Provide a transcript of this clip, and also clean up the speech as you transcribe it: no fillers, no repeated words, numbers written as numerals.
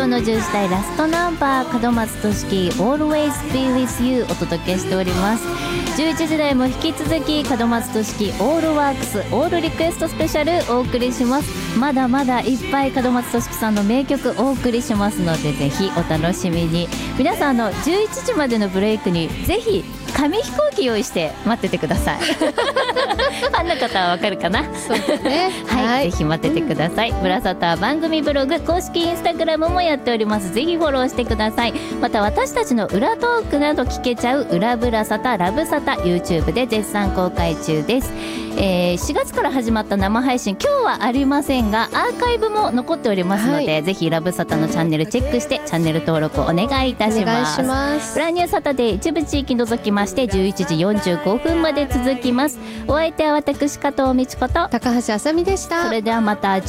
その10時台ラストナンバー、門松俊樹 Always Be With You お届けしております。11時台も引き続き門松俊樹オールワークスオールリクエストスペシャルお送りします。まだまだいっぱい門松俊樹さんの名曲お送りしますので、ぜひお楽しみに。皆さん11時までのブレイクにぜひ紙飛行機用意して待っててください。ファンの方はわかるかな。 そうですね。 はい、ぜひ待っててください。ブラサタ番組ブログ、公式インスタグラムもやっております。ぜひフォローしてください。また私たちの裏トークなど聞けちゃう裏ブラサタラブサタ YouTube で絶賛公開中です。4月から始まった生配信、今日はありませんがアーカイブも残っておりますので、ぜひラブサタのチャンネルチェックしてチャンネル登録お願いいたします。ブランニューサタデー一部地域除きまして11時45分まで続きます。お相手は私加藤美智子と高橋あさみでした。 それではまた